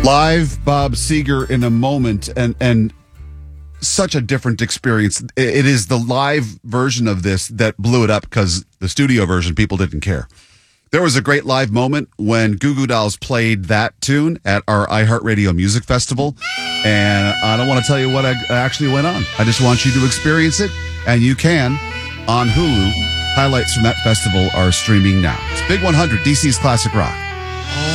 Live Bob Seger in a moment, and such a different experience. It is the live version of this that blew it up because the studio version, people didn't care. There was a great live moment when Goo Goo Dolls played that tune at our iHeartRadio Music Festival. And I don't want to tell you what actually went on. I just want you to experience it, and you can on Hulu. Highlights from that festival are streaming now. It's Big 100, DC's Classic Rock.